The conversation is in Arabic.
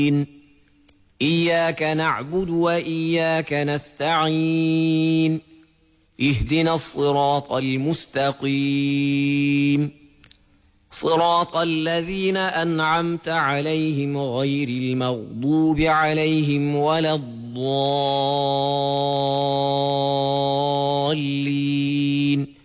إياك نعبد وإياك نستعين اهدنا الصراط المستقيم صراط الذين أنعمت عليهم غير المغضوب عليهم ولا الضالين